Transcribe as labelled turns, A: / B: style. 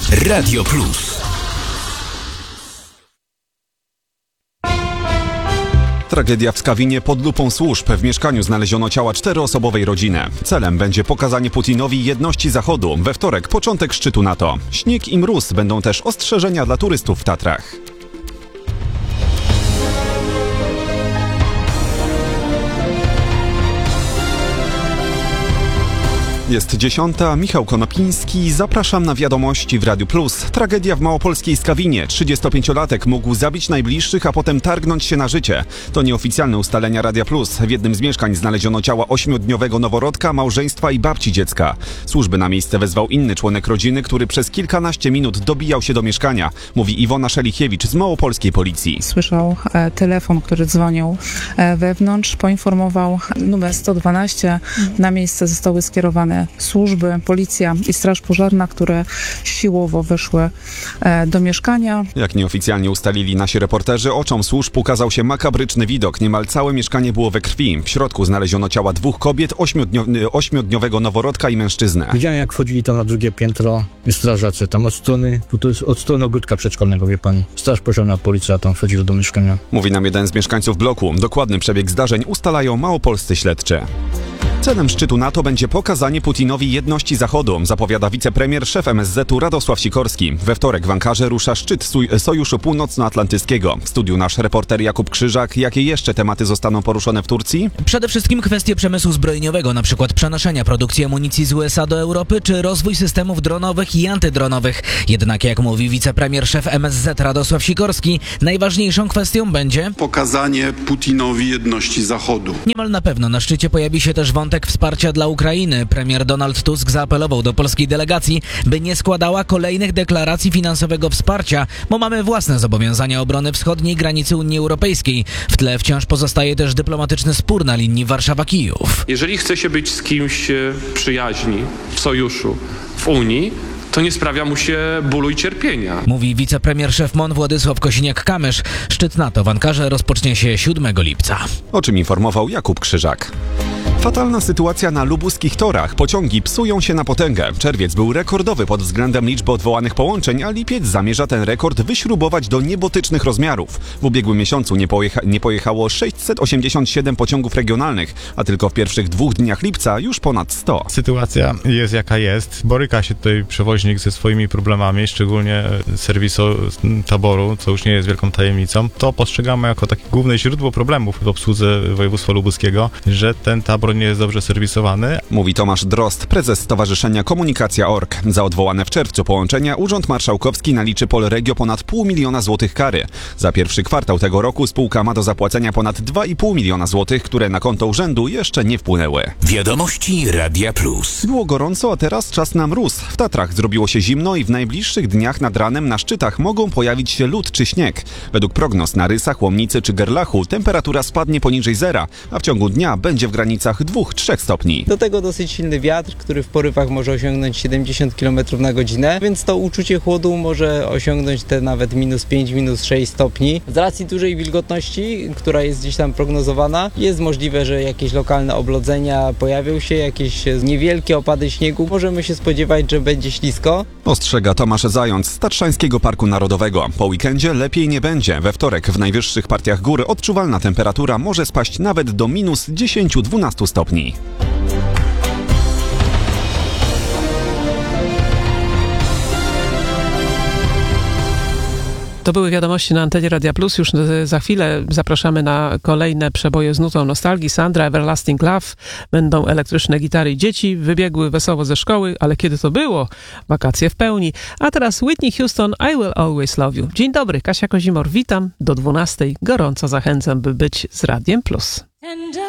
A: Radio Plus.
B: Tragedia w Skawinie pod lupą służb. W mieszkaniu znaleziono ciała 4-osobowej rodziny. Celem będzie pokazanie Putinowi jedności Zachodu. We wtorek początek szczytu NATO. Śnieg i mróz będą też ostrzeżenia dla turystów w Tatrach. Jest 10. Michał Konopiński. Zapraszam na wiadomości w Radiu Plus. Tragedia w małopolskiej Skawinie. 35-latek mógł zabić najbliższych, a potem targnąć się na życie. To nieoficjalne ustalenia Radia Plus. W jednym z mieszkań znaleziono ciała 8-dniowego noworodka, małżeństwa i babci dziecka. Służby na miejsce wezwał inny członek rodziny, który przez kilkanaście minut dobijał się do mieszkania. Mówi Iwona Szelichiewicz z małopolskiej policji.
C: Słyszał telefon, który dzwonił wewnątrz, poinformował numer 112. Na miejsce zostały skierowane służby, policja i straż pożarna, które siłowo weszły do mieszkania. Jak
B: nieoficjalnie ustalili nasi reporterzy, oczom służb ukazał się makabryczny widok. Niemal całe mieszkanie było we krwi. W środku znaleziono ciała 2 kobiet, 8-dniowego noworodka i mężczyznę.
D: Widziałem, jak wchodzili tam na drugie piętro strażacy, tam od strony ogródka przedszkolnego, wie pani. Straż pożarna, policja tam wchodzili do mieszkania.
B: Mówi nam jeden z mieszkańców bloku. Dokładny przebieg zdarzeń ustalają małopolscy śledczy. Celem szczytu NATO będzie pokazanie Putinowi jedności Zachodu, zapowiada wicepremier, szef MSZ-u Radosław Sikorski. We wtorek w Ankarze rusza szczyt Sojuszu Północnoatlantyckiego. W studiu nasz reporter Jakub Krzyżak. Jakie jeszcze tematy zostaną poruszone w Turcji?
E: Przede wszystkim kwestie przemysłu zbrojeniowego, np. przenoszenia produkcji amunicji z USA do Europy, czy rozwój systemów dronowych i antydronowych. Jednak jak mówi wicepremier, szef MSZ Radosław Sikorski, najważniejszą kwestią będzie
F: pokazanie Putinowi jedności Zachodu.
E: Niemal na pewno na szczycie pojawi się też wątek wsparcia dla Ukrainy. Premier Donald Tusk zaapelował do polskiej delegacji, by nie składała kolejnych deklaracji finansowego wsparcia, bo mamy własne zobowiązania obrony wschodniej granicy Unii Europejskiej. W tle wciąż pozostaje też dyplomatyczny spór na linii Warszawa-Kijów.
G: Jeżeli chce się być z kimś przyjaźni, w sojuszu, w Unii, to nie sprawia mu się bólu i cierpienia.
E: Mówi wicepremier szef MON Władysław Kosiniak-Kamysz. Szczyt NATO w Ankarze rozpocznie się 7 lipca.
B: O czym informował Jakub Krzyżak. Fatalna sytuacja na lubuskich torach. Pociągi psują się na potęgę. Czerwiec był rekordowy pod względem liczby odwołanych połączeń, a lipiec zamierza ten rekord wyśrubować do niebotycznych rozmiarów. W ubiegłym miesiącu nie pojechało 687 pociągów regionalnych, a tylko w pierwszych 2 dniach lipca już ponad 100.
H: Sytuacja jest jaka jest. Boryka się tutaj przewoźnik ze swoimi problemami, szczególnie serwisu taboru, co już nie jest wielką tajemnicą. To postrzegamy jako takie główne źródło problemów w obsłudze województwa lubuskiego, że ten tabor nie jest dobrze serwisowany.
B: Mówi Tomasz Drozd, prezes Stowarzyszenia Komunikacja.org. Za odwołane w czerwcu połączenia Urząd Marszałkowski naliczy Polregio ponad 500 000 złotych kary. Za pierwszy kwartał tego roku spółka ma do zapłacenia ponad 2,5 miliona złotych, które na konto urzędu jeszcze nie wpłynęły.
A: Wiadomości Radia Plus.
B: Było gorąco, a teraz czas na mróz. W Tatrach zrobiło się zimno i w najbliższych dniach nad ranem na szczytach mogą pojawić się lód czy śnieg. Według prognoz na Rysach, Łomnicy czy Gerlachu temperatura spadnie poniżej zera, a w ciągu dnia będzie w granicach 2-3 stopni.
I: Do tego dosyć silny wiatr, który w porywach może osiągnąć 70 km na godzinę, więc to uczucie chłodu może osiągnąć te nawet -5, -6 stopni. Z racji dużej wilgotności, która jest gdzieś tam prognozowana, jest możliwe, że jakieś lokalne oblodzenia pojawią się, jakieś niewielkie opady śniegu. Możemy się spodziewać, że będzie ślisko.
B: Ostrzega Tomasz Zając z Tatrzańskiego Parku Narodowego. Po weekendzie lepiej nie będzie. We wtorek w najwyższych partiach góry odczuwalna temperatura może spaść nawet do -10-12 stopni.
J: To były wiadomości na antenie Radia Plus. Już za chwilę zapraszamy na kolejne przeboje z nutą nostalgii. Sandra, Everlasting Love. Będą elektryczne gitary i dzieci. Wybiegły wesoło ze szkoły, ale kiedy to było? Wakacje w pełni. A teraz Whitney Houston, I Will Always Love You. Dzień dobry, Kasia Kozimor, witam. Do 12:00 gorąco zachęcam, by być z Radiem Plus.